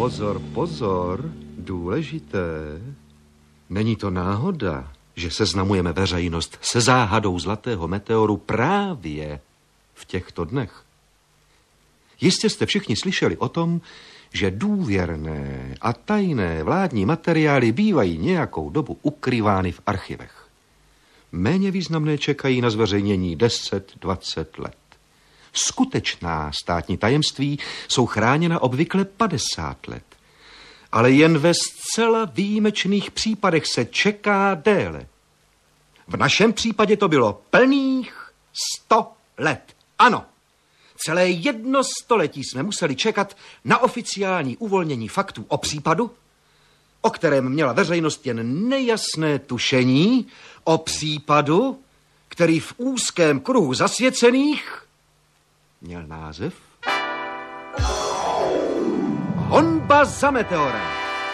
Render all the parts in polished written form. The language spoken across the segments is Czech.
Pozor, pozor, důležité. Není to náhoda, že seznamujeme veřejnost se záhadou zlatého meteoru právě v těchto dnech. Jistě jste všichni slyšeli o tom, že důvěrné a tajné vládní materiály bývají nějakou dobu ukryvány v archivech. Méně významné čekají na zveřejnění 10-20 let. Skutečná státní tajemství jsou chráněna obvykle 50 let. Ale jen ve zcela výjimečných případech se čeká déle. V našem případě to bylo plných 100 let. Ano, celé 1 století jsme museli čekat na oficiální uvolnění faktů o případu, o kterém měla veřejnost jen nejasné tušení, o případu, který v úzkém kruhu zasvěcených měl název Honba za meteorem.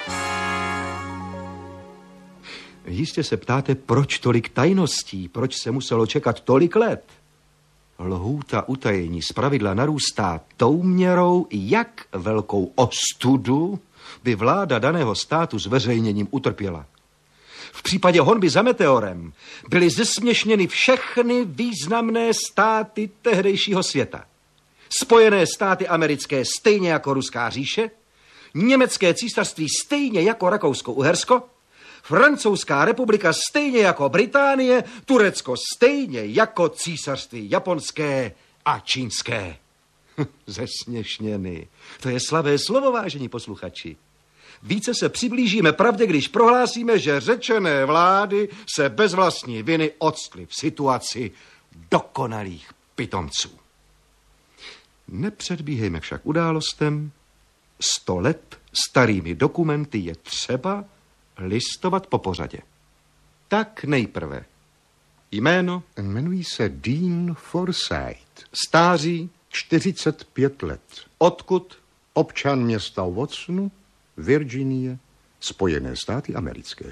Jistě se ptáte, proč tolik tajností, proč se muselo čekat tolik let. Lhůta utajení zpravidla narůstá tou měrou, jak velkou ostudu by vláda daného státu zveřejněním utrpěla. V případě honby za meteorem byly zesměšněny všechny významné státy tehdejšího světa. Spojené státy americké stejně jako Ruská říše, Německé císařství stejně jako Rakousko-Uhersko, Francouzská republika stejně jako Británie, Turecko stejně jako císařství japonské a čínské. Zesměšněny. To je slavé slovo, vážení posluchači. Více se přiblížíme pravdě, když prohlásíme, že řečené vlády se bez vlastní viny octly v situaci dokonalých pitomců. Nepředbíhejme však událostem. 100 let starými dokumenty je třeba listovat po pořadě. Tak nejprve. Jméno? Jmenuji se Dean Forsyth. Stáří? 45 let. Odkud? Občan města Watsonu, Virginie, Spojené státy americké.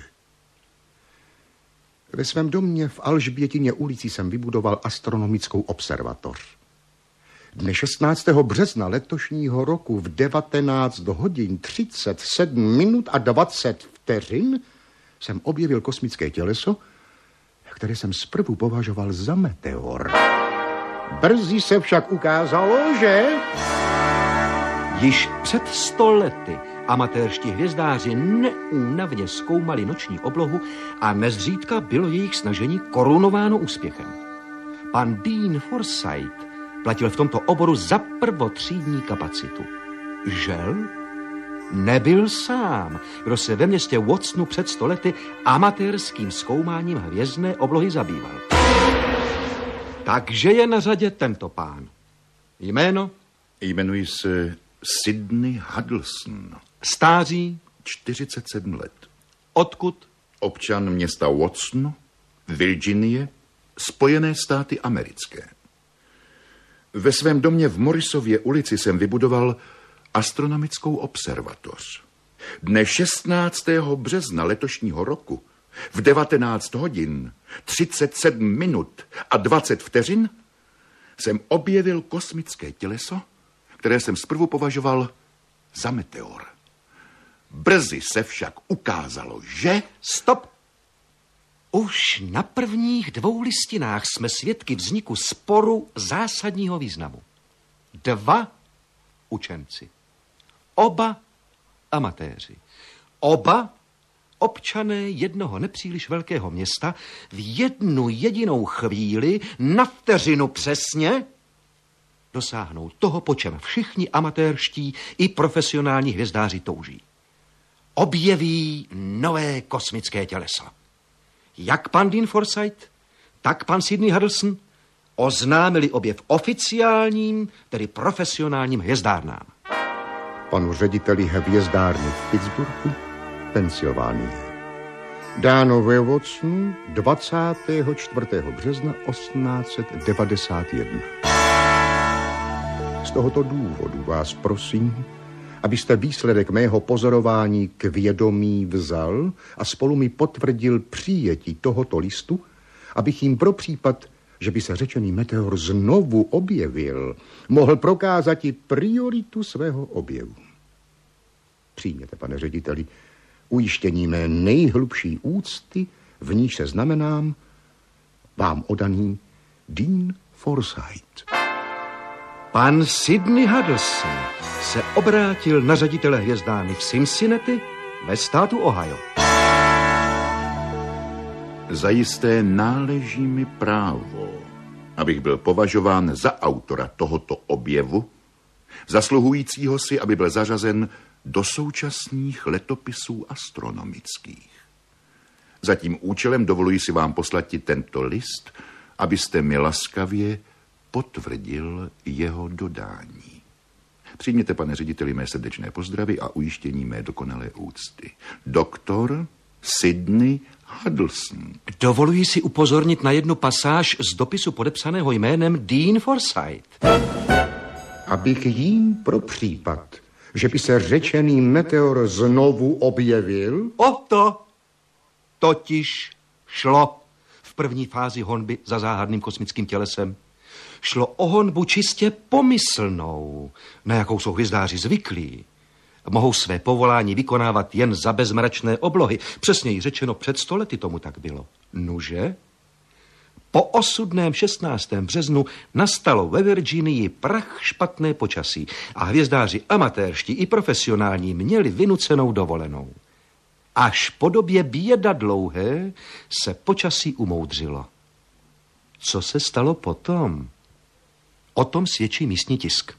Ve svém domě v Alžbětině ulici jsem vybudoval astronomickou observatoř. Dne 16. března letošního roku v 19 hodin 37 minut a 20 vteřin jsem objevil kosmické těleso, které jsem zprvu považoval za meteor. Brzy se však ukázalo, že... Již před 100 lety amatérští hvězdáři neúnavně zkoumali noční oblohu a nezřídka bylo jejich snažení korunováno úspěchem. Pan Dean Forsyth platil v tomto oboru za prvotřídní kapacitu. Žel, nebyl sám, kdo se ve městě Watsonu před 100 lety amatérským zkoumáním hvězdné oblohy zabýval. Takže je na řadě tento pán. Jméno? Jmenuji se Sidney Huddleston. Stáří? 47 let. Odkud? Občan města Watson, Virginie, Spojené státy americké. Ve svém domě v Morrisově ulici jsem vybudoval astronomickou observatoř. Dne 16. března letošního roku v 19 hodin 37 minut a 20 vteřin jsem objevil kosmické těleso, které jsem zprvu považoval za meteor. Brzy se však ukázalo, že... Stop! Už na prvních 2 listinách jsme svědky vzniku sporu zásadního významu. 2 učenci. Oba amatéři. Oba občané jednoho nepříliš velkého města v jednu jedinou chvíli na vteřinu přesně dosáhnou toho, po čem všichni amatérští i profesionální hvězdáři touží. Objeví nové kosmické těleso. Jak pan Dean Forsyth, tak pan Sidney Huddleston oznámili objev oficiálním, tedy profesionálním hvězdárnám. Panu řediteli hvězdárny v Pittsburghu, Pensylvánie. Dáno ve Watsonu 24. března 1891. Z tohoto důvodu vás prosím, abyste výsledek mého pozorování k vědomí vzal a spolu mi potvrdil přijetí tohoto listu, abych jim pro případ, že by se řečený meteor znovu objevil, mohl prokázat i prioritu svého objevu. Přijměte, pane řediteli, ujištění mé nejhlubší úcty, v níž se znamenám vám odaný Dean Forsyth. Pan Sidney Huddleston se obrátil na ředitele hvězdárny v Cincinnati ve státu Ohio. Zajisté náleží mi právo, abych byl považován za autora tohoto objevu, zasluhujícího si, aby byl zařazen do současných letopisů astronomických. Za tím účelem dovoluji si vám poslat tento list, abyste mi laskavě potvrdil jeho dodání. Přijměte, pane řediteli, mé srdečné pozdravy a ujištění mé dokonalé úcty. Doktor Sidney Huddleston. Dovoluji si upozornit na jednu pasáž z dopisu podepsaného jménem Dean Forsyth. Abych jím pro případ, že by se řečený meteor znovu objevil? O to totiž šlo v první fázi honby za záhadným kosmickým tělesem. Šlo o honbu čistě pomyslnou, na jakou jsou hvězdáři zvyklí. Mohou své povolání vykonávat jen za bezmračné oblohy. Přesněji řečeno, před 100 lety tomu tak bylo. Nuže? Po osudném 16. březnu nastalo ve Virginii prach špatné počasí a hvězdáři amatérští i profesionální měli vynucenou dovolenou. Až po době běda dlouhé se počasí umoudřilo. Co se stalo potom? O tom svědčí místní tisk.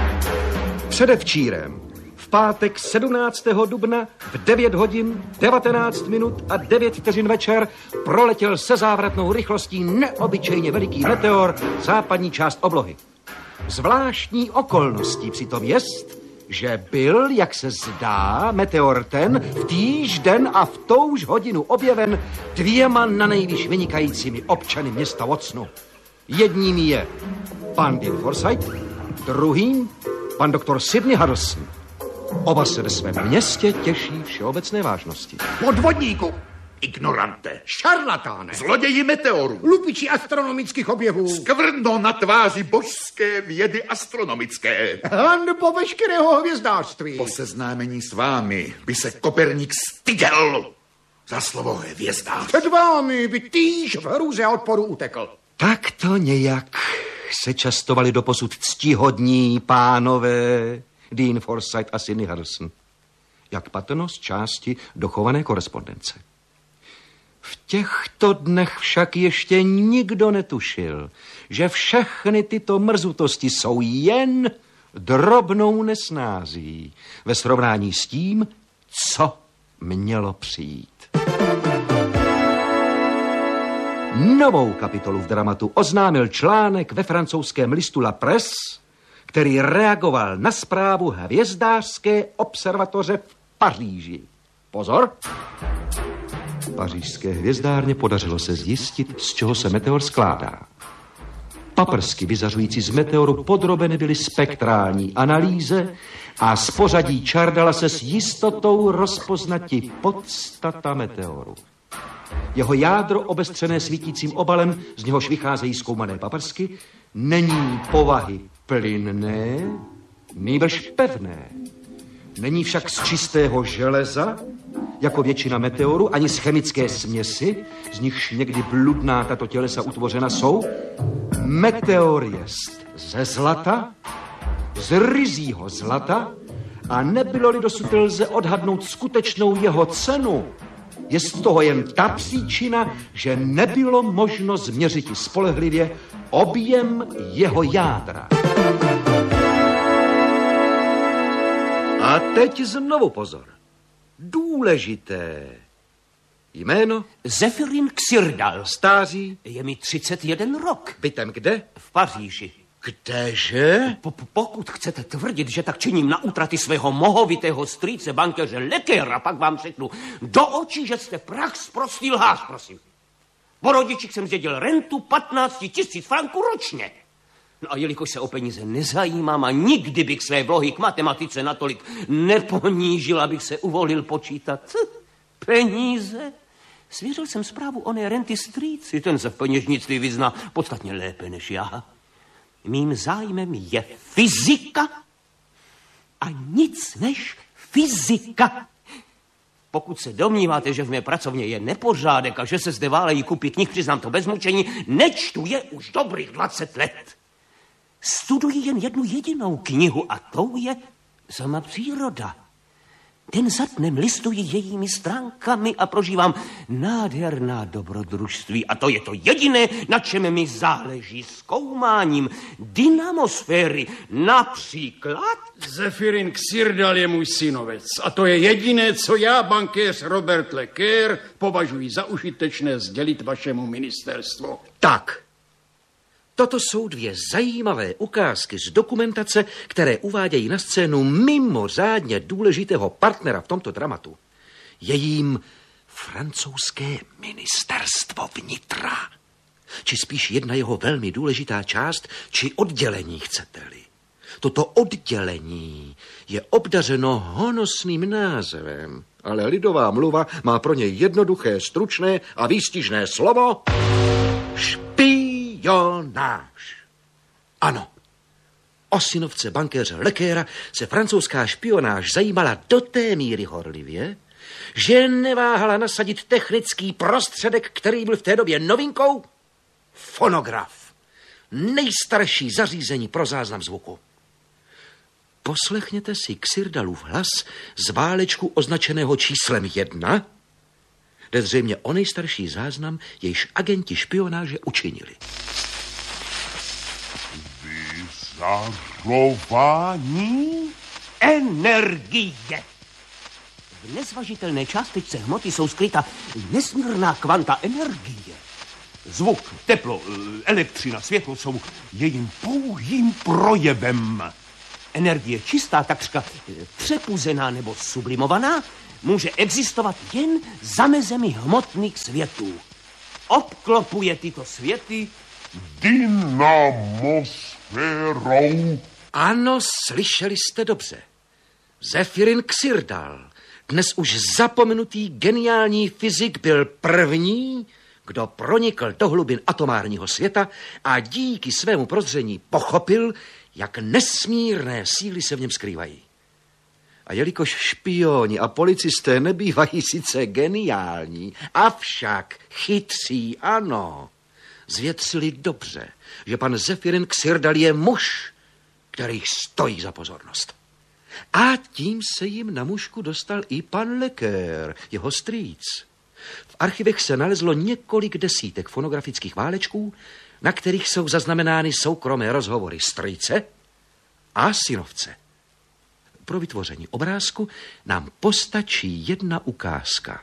Předevčírem, v pátek 17. dubna v 9 hodin 19 minut a 9 vteřin večer proletěl se závratnou rychlostí neobyčejně veliký meteor západní část oblohy. Zvláštní okolností přitom jest, že byl, jak se zdá, meteor ten v týž den a v touž hodinu objeven 2 nanejvýš vynikajícími občany města Watsonu. Jedním je pan Dean Forsyth, druhým pan doktor Sidney Huddleston. Oba se ve svém městě těší všeobecné vážnosti. Podvodníku! Ignorante! Šarlatáne! Zloději meteorů! Lupiči astronomických objevů! Skvrno na tváři božské vědy astronomické! Hanbo veškerého hvězdářství! Po seznámení s vámi by se Koperník styděl za slovo hvězdář. Před vámi by týž v hrůze a odporu utekl. Tak to nějak se častovali doposud ctihodní pánové Dean Forsyth a Sidney Huddleston. Jak patrno z části dochované korespondence. V těchto dnech však ještě nikdo netušil, že všechny tyto mrzutosti jsou jen drobnou nesnází ve srovnání s tím, co mělo přijít. Novou kapitolu v dramatu oznámil článek ve francouzském listu La Presse, který reagoval na zprávu hvězdářské observatoře v Paříži. Pozor! Pařížské hvězdárně podařilo se zjistit, z čeho se meteor skládá. Paprsky vyzařující z meteoru podrobeny byly spektrální analýze a z pořadí čar dala se s jistotou rozpoznati podstata meteoru. Jeho jádro, obestřené svítícím obalem, z něhož vycházejí zkoumané paprsky, není povahy plynné, nýbrž pevné. Není však z čistého železa, jako většina meteorů, ani z chemické směsi, z nichž někdy bludná tato tělesa utvořena jsou. Meteor jest ze zlata, z ryzího zlata, a nebylo-li dosud lze odhadnout skutečnou jeho cenu, je z toho jen ta příčina, že nebylo možno změřit spolehlivě objem jeho jádra. A teď znovu pozor. Důležité. Jméno? Zefirin Xirdal. Stáří? Je mi 31 rok. Bytem kde? V Paříži. Kdeže? Pokud chcete tvrdit, že tak činím na útraty svého mohovitého strýce, bankéře Lecquera, pak vám řeknu do očí, že jste prach sprostý lhář, prosím. Po rodičích jsem zdědil rentu 15 000 franků ročně. No a jelikož se o peníze nezajímám a nikdy bych své vlohy k matematice natolik neponížil, abych se uvolil počítat peníze, svěřil jsem zprávu oné renty strýci. Ten se v peněžnictví vyzná podstatně lépe než já. Mým zájmem je fyzika a nic než fyzika. Pokud se domníváte, že v mé pracovně je nepořádek a že se zde válejí kupy knih, přiznám to bez mučení, nečtu je už dobrých 20 let. Studuji jen jednu jedinou knihu a tou je sama příroda. Den za dnem listuji jejími stránkami a prožívám nádherná dobrodružství. A to je to jediné, na čem mi záleží, zkoumáním dynamosféry. Například... Zephyrin Xirdal je můj synovec. A to je jediné, co já, bankéř Robert Lecaire, považuji za užitečné sdělit vašemu ministerstvu. Tak. Toto jsou dvě zajímavé ukázky z dokumentace, které uvádějí na scénu mimořádně důležitého partnera v tomto dramatu. Je jím francouzské ministerstvo vnitra. Či spíš jedna jeho velmi důležitá část, či oddělení, chcete-li. Toto oddělení je obdařeno honosným názvem, ale lidová mluva má pro něj jednoduché, stručné a výstižné slovo špionáž. Ano, o synovce bankéře Lecaira se francouzská špionáž zajímala do té míry horlivě, že neváhala nasadit technický prostředek, který byl v té době novinkou, fonograf. Nejstarší zařízení pro záznam zvuku. Poslechněte si Xirdalův hlas z válečku označeného číslem 1, jde zřejmě o nejstarší záznam, jejíž agenti špionáže učinili. Vyzařování? Energie. V nezvažitelné částečce hmoty jsou skryta nesmírná kvanta energie. Zvuk, teplo, elektřina, světlo jsou jejím pouhým projevem. Energie čistá, takřka přepuzená nebo sublimovaná, může existovat jen za mezemi hmotných světů. Obklopuje tyto světy Dynamosférou. Ano, slyšeli jste dobře. Zephyrin Xirdal, dnes už zapomenutý geniální fyzik, byl první, kdo pronikl do hlubin atomárního světa a díky svému prozření pochopil, jak nesmírné síly se v něm skrývají. A jelikož špioni a policisté nebývají sice geniální, avšak chytří, ano, zvětřili dobře, že pan Zephyrin Xirdal je muž, který stojí za pozornost. A tím se jim na mušku dostal i pan Lecaire, jeho strýc. V archivech se nalezlo několik desítek fonografických válečků, na kterých jsou zaznamenány soukromé rozhovory strýce a synovce. Pro vytvoření obrázku nám postačí jedna ukázka.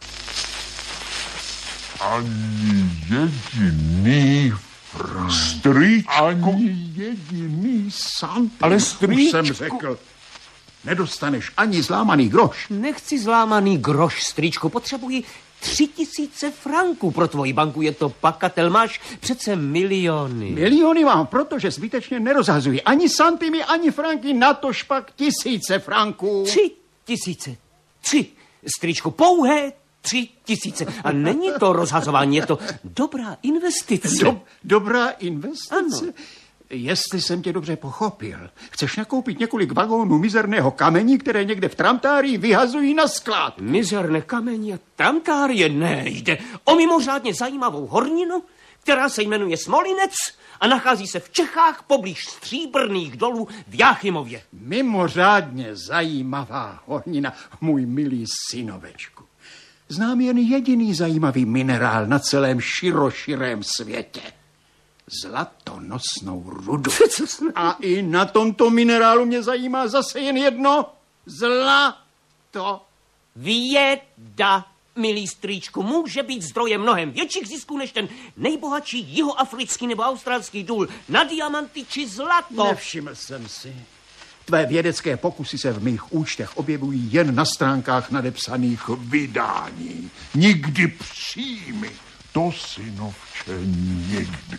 Ani jediný strýčko. Ani jediný santimetr. Ale Už strýčko. jsem řekl, nedostaneš ani zlámaný groš. Nechci zlámaný groš, strýčku, potřebuji 3000 franků pro tvoji banku, je to pakatel, máš přece miliony. Miliony mám, protože zbytečně nerozhazuji ani santimy, ani franky, natož pak 1000 franků. 3000. 3, strýčku, pouhé 3000. A není to rozhazování, je to dobrá investice. Dobrá investice? Ano. Jestli jsem tě dobře pochopil, chceš nakoupit několik vagónů mizerného kamení, které někde v tramtárii vyhazují na sklad. Mizerné kamení a tramtárie nejde o mimořádně zajímavou horninu, která se jmenuje Smolinec a nachází se v Čechách poblíž stříbrných dolů v Jáchymově. Mimořádně zajímavá hornina, můj milý synovečku. Znám jen jediný zajímavý minerál na celém široširém světě. Zlatonosnou rudu. A i na tomto minerálu mě zajímá zase jen jedno. Zlato. Věda, milý strýčku, může být zdrojem mnohem větších zisků než ten nejbohatší jihoafrický nebo australský důl na diamanty či zlato. Nevšiml jsem si. Tvé vědecké pokusy se v mých účtech objevují jen na stránkách nadepsaných Vydání. Nikdy příjmy. To, synovče, nikdy.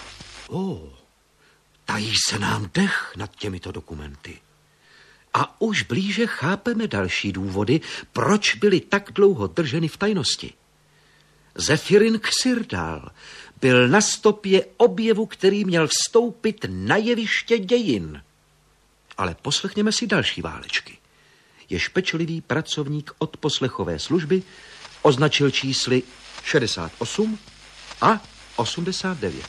Tají se nám dech nad těmito dokumenty. A už blíže chápeme další důvody, proč byly tak dlouho drženy v tajnosti. Zephyrin Xirdal byl na stopě objevu, který měl vstoupit na jeviště dějin. Ale poslechněme si další válečky. jež pečlivý pracovník odposlechové služby označil čísly 68 a 89.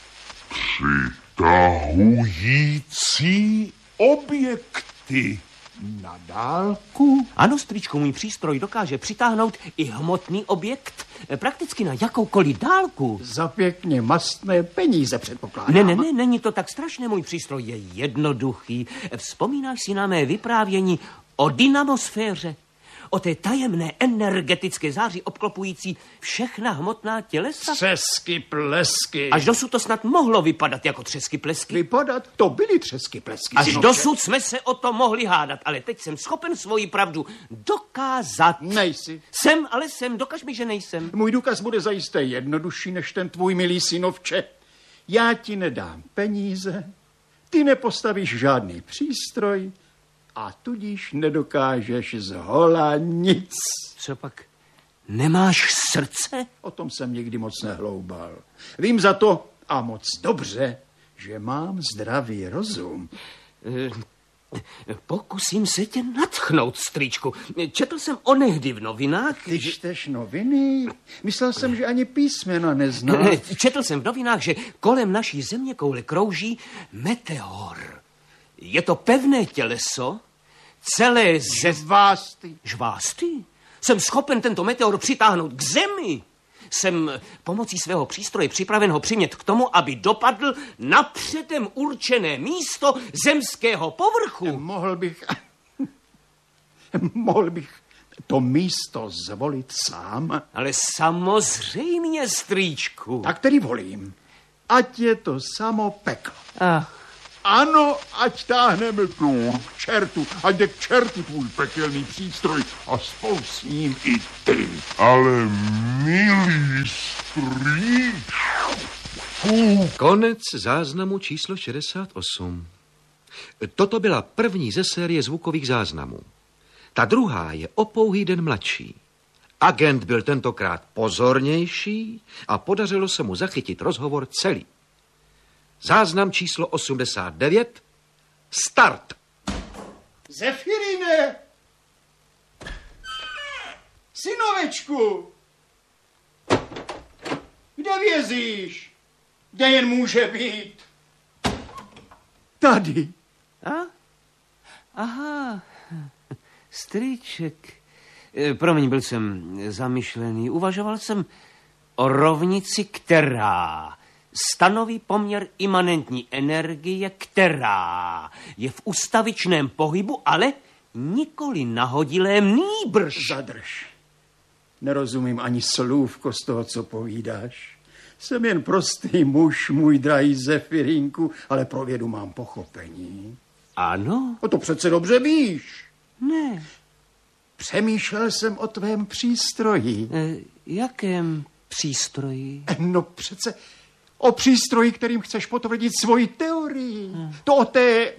Přitahující objekty na dálku. Ano, strýčku, můj přístroj dokáže přitáhnout i hmotný objekt prakticky na jakoukoliv dálku. Za pěkně mastné peníze, předpokládám. Ne, není to tak strašné, můj přístroj je jednoduchý. Vzpomínáš si na mé vyprávění o dynamosféře? O té tajemné energetické záři obklopující všechna hmotná tělesa? Třesky, plesky. Až dosud to snad mohlo vypadat jako třesky plesky. Vypadat? To byly třesky, plesky. Až synovče. dosud jsme se o to mohli hádat, ale teď jsem schopen svoji pravdu dokázat. Nejsi. Jsem, dokaž mi, že nejsem. Můj důkaz bude zajisté jednodušší než ten tvůj milý synovče. Já ti nedám peníze, ty nepostavíš žádný přístroj a tudíž nedokážeš zhola nic. Co pak, nemáš srdce? O tom jsem nikdy moc nehloubal. Vím za to a moc dobře, že mám zdravý rozum. Pokusím se tě nadchnout, strýčku. Četl jsem onehdy v novinách... Ty čteš noviny? Myslel jsem, že ani písmena neznáš. Četl jsem v novinách, že kolem naší zeměkoule krouží meteor. Je to pevné těleso, celé ze... Žvásty? Jsem schopen tento meteor přitáhnout k zemi. Jsem pomocí svého přístroje připraven ho přimět k tomu, aby dopadl na předem určené místo zemského povrchu. Mohl bych to místo zvolit sám. Ale samozřejmě, strýčku. Tak tedy volím. Ať je to samo peklo. Ach. Ano, ať táhneme tu k čertu, ať jde k čertu tvůj pekelný přístroj a spolu s ním i ty. Ale milý strýčku. Konec záznamu číslo 68. Toto byla první ze série zvukových záznamů. Ta druhá je o pouhý den mladší. Agent byl tentokrát pozornější a podařilo se mu zachytit rozhovor celý. Záznam číslo 89. Start. Zefirine! Synovečku! Kde vězíš? Kde jen může být? Tady. Aha, strýček. Promiň, byl jsem zamyšlený. Uvažoval jsem o rovnici, která stanoví poměr imanentní energie, která je v ustavičném pohybu, ale nikoli nahodilém, nýbrž. Zadrž. Nerozumím ani slůvko z toho, co povídáš. Jsem jen prostý muž, můj drahý Zefirinku, ale pro vědu mám pochopení. Ano? O to přece dobře víš. Ne. Přemýšlel jsem o tvém přístroji. Jakém přístroji? No přece o přístroji, kterým chceš potvrdit svoji teorii. To o té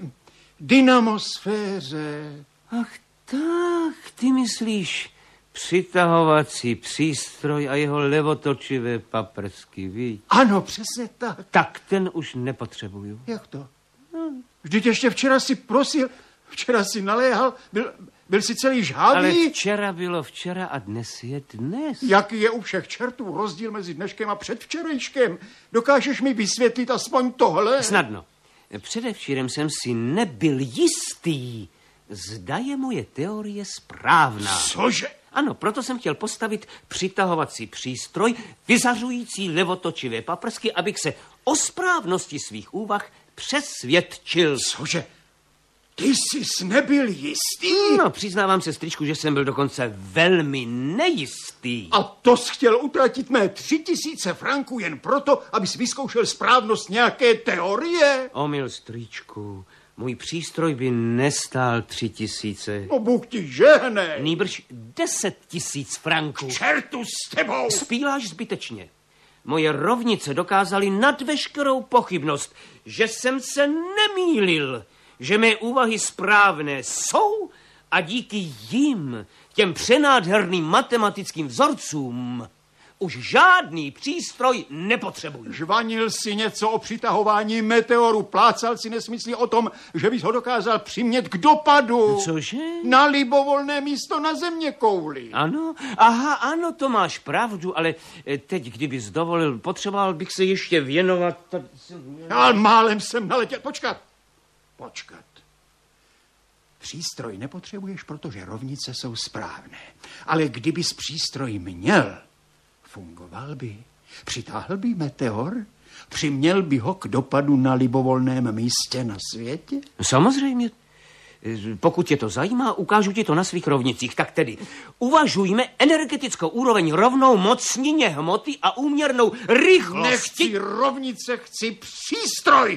dynamosféře. Ach tak, ty myslíš přitahovací přístroj a jeho levotočivé paprsky, víš? Ano, přesně tak. Tak ten už nepotřebuju. Jak to? Vždyť ještě včera si prosil, včera si naléhal, byl si celý žhavý. Ale včera bylo včera a dnes je dnes. Jaký je u všech čertů rozdíl mezi dneškem a předvčerejškem? Dokážeš mi vysvětlit aspoň tohle? Snadno. Předevčírem jsem si nebyl jistý, zda je moje teorie správná. Cože? Ano, proto jsem chtěl postavit přitahovací přístroj, vyzařující levotočivé paprsky, abych se o správnosti svých úvah přesvědčil. Cože? Ty jsi nebyl jistý? No, přiznávám se, strýčku, že jsem byl dokonce velmi nejistý. A to jsi chtěl utratit mé 3000 franků jen proto, abys vyzkoušel správnost nějaké teorie? Omyl, strýčku. Můj přístroj by nestál 3000. No, Bůh ti žehne. Nýbrž 10 000 franků. Čertu s tebou. Spíláš zbytečně. Moje rovnice dokázaly nad veškerou pochybnost, že jsem se nemýlil, že mé úvahy správné jsou a díky jim, těm přenádherným matematickým vzorcům, už žádný přístroj nepotřebuju. Žvanil si něco o přitahování meteoru, plácal si nesmysly o tom, že bys ho dokázal přimět k dopadu. Cože? Na libovolné místo na zeměkouli. Ano, aha, ano, to máš pravdu, ale teď, kdybys dovolil, potřeboval bych se ještě věnovat. Ale málem jsem naletěl. Počkat. Přístroj nepotřebuješ, protože rovnice jsou správné. Ale kdybys přístroj měl, fungoval by, přitáhl by meteor, přiměl by ho k dopadu na libovolném místě na světě? Samozřejmě. Pokud tě to zajímá, ukážu ti to na svých rovnicích. Tak tedy uvažujme energetickou úroveň rovnou mocnině hmoty a úměrnou rychlosti. Nechci rovnice, chci přístroj.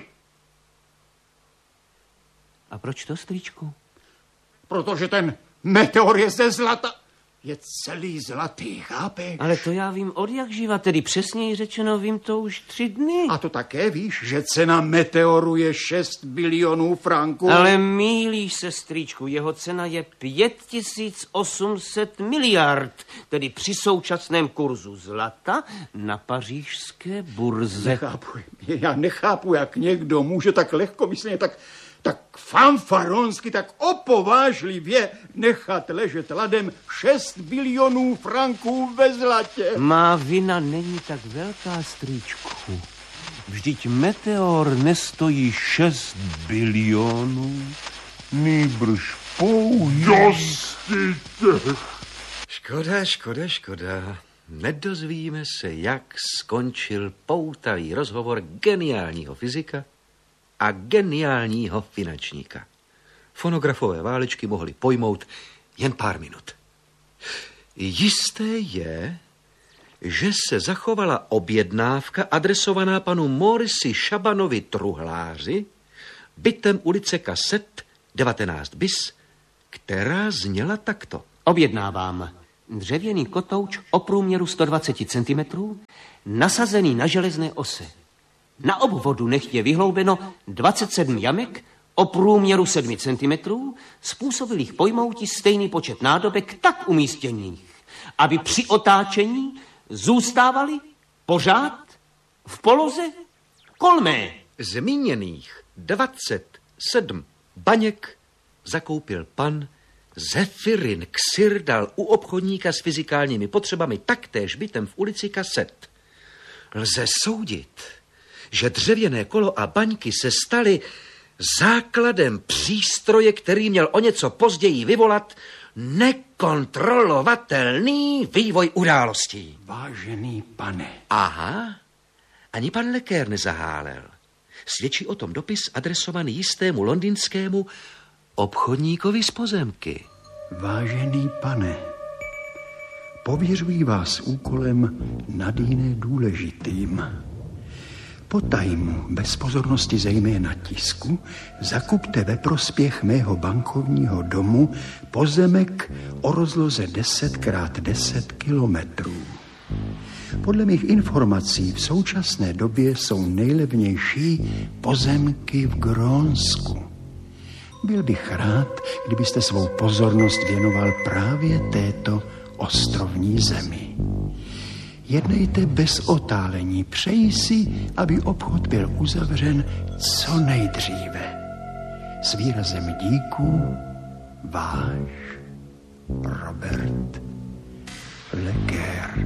A proč to, strýčku? Protože ten meteor je ze zlata. Je celý zlatý, chápeš? Ale to já vím od jak živa, tedy přesněji řečeno vím to už 3 dny. A to také víš, že cena meteoru je 6 bilionů franků? Ale mýlíš se, strýčku, jeho cena je 5800 miliard, tedy při současném kurzu zlata na pařížské burze. Já nechápu, jak někdo může tak lehkomyslně, tak fanfaronsky, tak opovážlivě nechat ležet ladem 6 bilionů franků ve zlatě. Má vina není tak velká, strýčku. Vždyť meteor nestojí 6 bilionů. Nýbrž dosti. Škoda. Nedozvíme se, jak skončil poutavý rozhovor geniálního fyzika a geniálního finančníka. Fonografové válečky mohly pojmout jen pár minut. Jisté je, že se zachovala objednávka adresovaná panu Morisi Šabanovi Truhláři bytem ulice Kaset 19 bis, která zněla takto. Objednávám dřevěný kotouč o průměru 120 cm, nasazený na železné ose. Na obvodu nechť je vyhloubeno 27 jamek o průměru 7 cm, způsobilých pojmoutí stejný počet nádobek tak umístěných, aby při otáčení zůstávaly pořád v poloze kolmé. Zmíněných 27 baněk zakoupil pan Zefirin Ksirdal u obchodníka s fyzikálními potřebami taktéž bytem v ulici Kaset. Lze soudit, že dřevěné kolo a baňky se staly základem přístroje, který měl o něco později vyvolat nekontrolovatelný vývoj událostí. Vážený pane. Aha, ani pan Lekér nezahálel. Svědčí o tom dopis adresovaný jistému londýnskému obchodníkovi z pozemky. Vážený pane, pověřuji vás úkolem nadjiné důležitým. Potajmu, bez pozornosti zejména tisku, zakupte ve prospěch mého bankovního domu pozemek o rozloze 10x10 kilometrů. Podle mých informací v současné době jsou nejlevnější pozemky v Grónsku. Byl bych rád, kdybyste svou pozornost věnoval právě této ostrovní zemi. Jednejte bez otálení, přeji si, aby obchod byl uzavřen co nejdříve. S výrazem díků, váš Robert Lekér.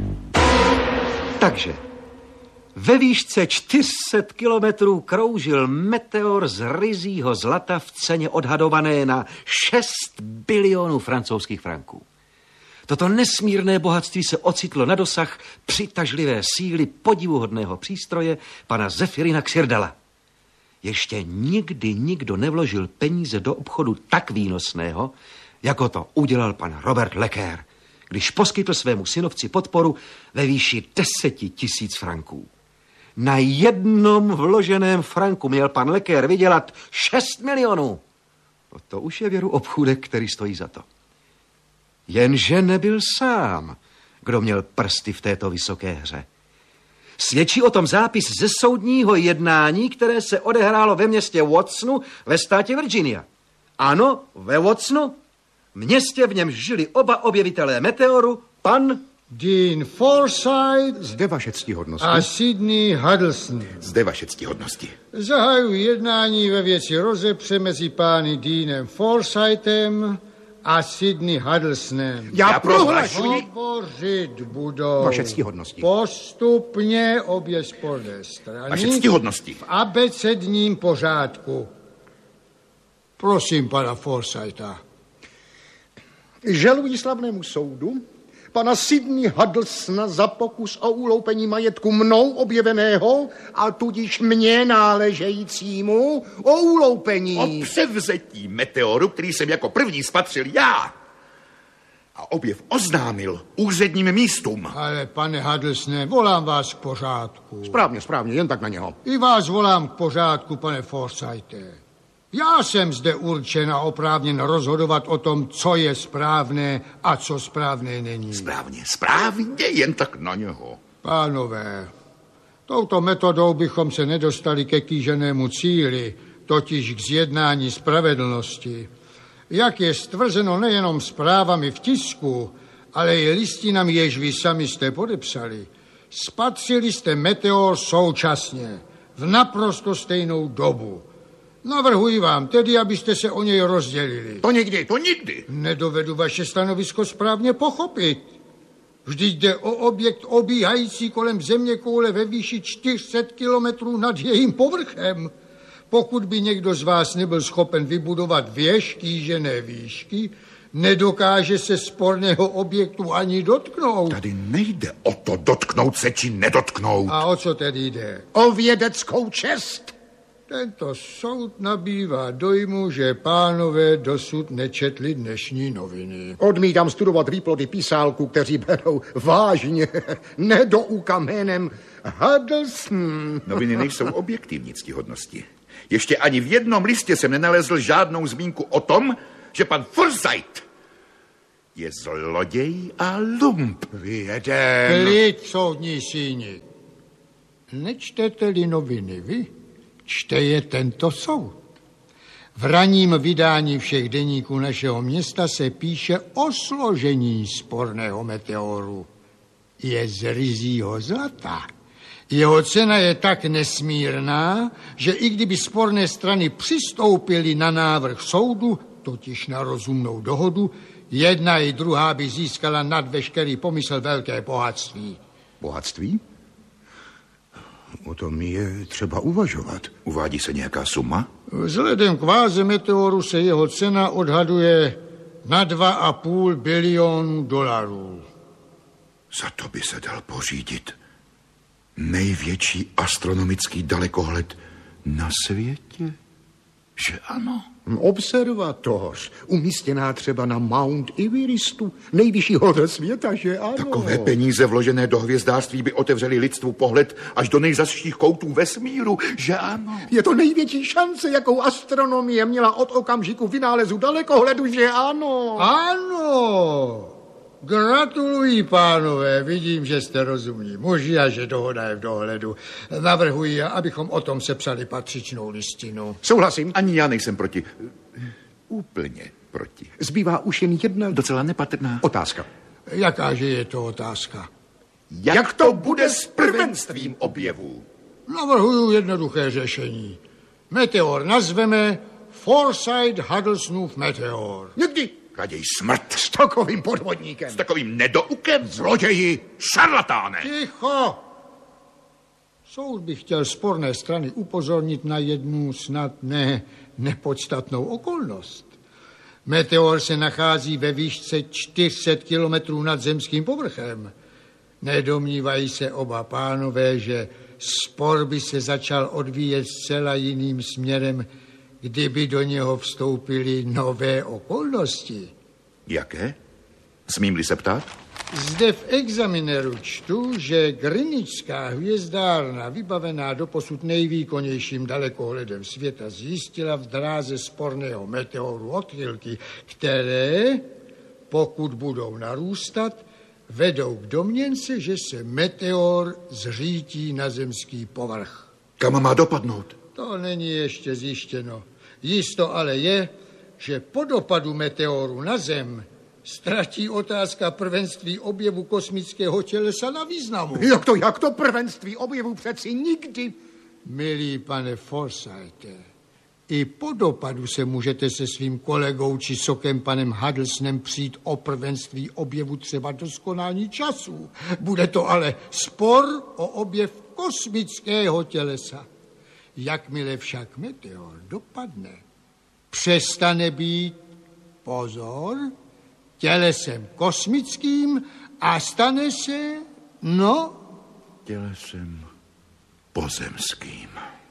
Takže ve výšce 400 kilometrů kroužil meteor z ryzího zlata v ceně odhadované na 6 bilionů francouzských franků. Toto nesmírné bohatství se ocitlo na dosah přitažlivé síly podivuhodného přístroje pana Zefirina Ksirdala. Ještě nikdy nikdo nevložil peníze do obchodu tak výnosného, jako to udělal pan Robert Lekér, když poskytl svému synovci podporu ve výši 10 000 franků. Na jednom vloženém franku měl pan Lekér vydělat 6 milionů. To už je věru obchůdek, který stojí za to. Jenže nebyl sám, kdo měl prsty v této vysoké hře. Svědčí o tom zápis ze soudního jednání, které se odehrálo ve městě Watsonu ve státě Virginia. Ano, ve Watsonu, městě, v němž žili oba objevitelé meteoru, pan Dean Forsyth Zde vaše ctihodnosti. a Sidney Huddleston. Zde vaše ctihodnosti. Zahajuji jednání ve věci rozepře mezi pány Deanem Forsythem a Sidney Huddlestonem. Já prohlašuji. Hovořit budou Vaše ctihodnosti. postupně obě sporné strany Vaše ctihodnosti. v abecedním pořádku. Prosím pana Forsytha. Žaluji slavnému soudu pana Sidney Huddlestona za pokus o uloupení majetku mnou objeveného a tudíž mně náležejícímu o uloupení. O převzetí meteoru, který jsem jako první spatřil já. A objev oznámil úředním místům. Ale pane Huddlestone, volám vás k pořádku. Správně, jen tak na něho. I vás volám k pořádku, pane Forsythe. Já jsem zde určen a oprávněn rozhodovat o tom, co je správné a co správné není. Správně, jen tak na něho. Pánové, touto metodou bychom se nedostali ke kýženému cíli, totiž k zjednání spravedlnosti. Jak je stvrzeno nejenom zprávami v tisku, ale i listinami, jež vy sami jste podepsali, spatřili jste meteor současně, v naprosto stejnou dobu. Navrhuji vám tedy, abyste se o něj rozdělili. To nikdy. Nedovedu vaše stanovisko správně pochopit. Vždyť jde o objekt obíhající kolem zeměkoule ve výši 400 kilometrů nad jejím povrchem. Pokud by někdo z vás nebyl schopen vybudovat věž kýžené výšky, nedokáže se sporného objektu ani dotknout. Tady nejde o to dotknout se či nedotknout. A o co tedy jde? O vědeckou čest. Tento soud nabývá dojmu, že pánové dosud nečetli dnešní noviny. Odmítám studovat výplody písálků, kteří berou vážně nedouka jménem Huddleston. Noviny nejsou objektivní ctihodnosti. Ještě ani v jednom listě jsem nenalezl žádnou zmínku o tom, že pan Forsyth je zloděj a lump. Věden. Klid, soudní síni. Nečtete-li noviny vy? Čte je tento soud. V ranním vydání všech deníků našeho města se píše o složení sporného meteoru. Je z ryzího zlata. Jeho cena je tak nesmírná, že i kdyby sporné strany přistoupily na návrh soudu, totiž na rozumnou dohodu, jedna i druhá by získala nad veškerý pomysl velké bohatství. Bohatství? O tom je třeba uvažovat. Uvádí se nějaká suma? Vzhledem k váze meteoru se jeho cena odhaduje na 2,5 bilionu dolarů. Za to by se dal pořídit největší astronomický dalekohled na světě. Že ano? Observatoř, umístěná třeba na Mount Everestu, nejvyšší hoře světa, že ano? Takové peníze vložené do hvězdářství by otevřely lidstvu pohled až do nejzazších koutů vesmíru, že ano? Je to největší šance, jakou astronomie měla od okamžiku vynálezu dalekohledu, že ano? Ano! Gratuluji, pánové, vidím, že jste rozumní muži a že dohoda je v dohledu. Navrhuji, abychom o tom sepsali patřičnou listinu. Souhlasím. Ani já nejsem proti. Úplně proti. Zbývá už jen jedna Docela nepatrná otázka. Jakáže je to otázka? Jak to bude s prvenstvím objevů? Navrhuji jednoduché řešení. Meteor nazveme Forsyth Huddlestonův meteor. Někdy Raději smrt. s takovým podvodníkem. S takovým nedoukem? Zloději. Šarlatáne. Ticho! Soud by chtěl sporné strany upozornit na jednu snad nepodstatnou okolnost. Meteor se nachází ve výšce 400 kilometrů nad zemským povrchem. Nedomnívají se oba pánové, že spor by se začal odvíjet zcela jiným směrem, kdyby do něho vstoupily nové okolnosti. Jaké? Smím-li se ptát? Zde v examineru čtu, že Greenwichská hvězdárna, vybavená doposud nejvýkonnějším dalekohledem světa, zjistila v dráze sporného meteoru odchylky, které, pokud budou narůstat, vedou k domněnce, že se meteor zřítí na zemský povrch. Kam má dopadnout? To není ještě zjištěno. Jisto ale je, že po dopadu meteoru na zem ztratí otázka prvenství objevu kosmického tělesa na významu. Jak to prvenství objevu přeci nikdy? Milý pane Forsythe, i po dopadu se můžete se svým kolegou či sokem panem Huddlesonem přijít o prvenství objevu třeba doskonální času. Bude to ale spor o objev kosmického tělesa. Jakmile však meteor dopadne, přestane být, pozor, tělesem kosmickým a stane se, tělesem pozemským.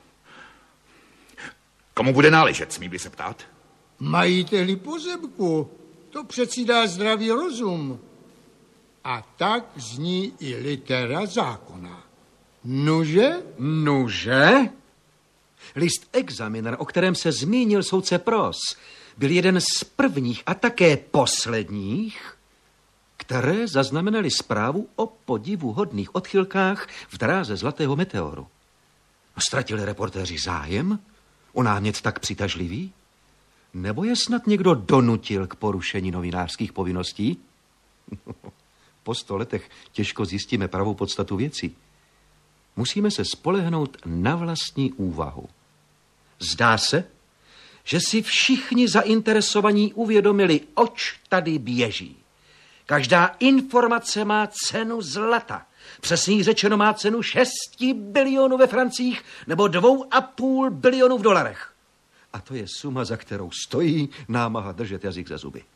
Komu bude náležet, smí-li se ptát? Majiteli pozemku, to přeci dá zdravý rozum. A tak zní i litera zákona. Nuže? Nuže? List Examiner, o kterém se zmínil soudce Pros, byl jeden z prvních a také posledních, které zaznamenali zprávu o podivuhodných odchylkách v dráze zlatého meteoru. Ztratili reportéři zájem o námět tak přitažlivý? Nebo je snad někdo donutil k porušení novinářských povinností? Po 100 letech těžko zjistíme pravou podstatu věcí. Musíme se spolehnout na vlastní úvahu. Zdá se, že si všichni zainteresovaní uvědomili, oč tady běží. Každá informace má cenu zlata. Přesněji řečeno má cenu 6 bilionů ve francích nebo 2,5 bilionu v dolarech. A to je suma, za kterou stojí námaha držet jazyk za zuby.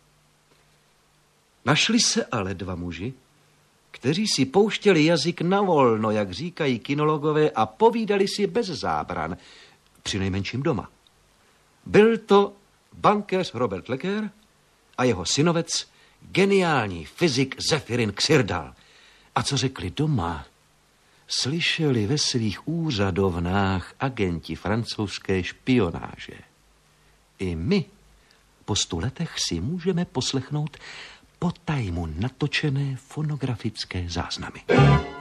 Našli se ale 2 muži, kteří si pouštěli jazyk na volno, jak říkají kinologové, a povídali si bez zábran, přinejmenším doma. Byl to bankéř Robert Lecker a jeho synovec, geniální fyzik Zephyrin Xirdal. A co řekli doma, slyšeli ve svých úřadovnách agenti francouzské špionáže. I my po 100 letech si můžeme poslechnout po tajmu natočené fonografické záznamy.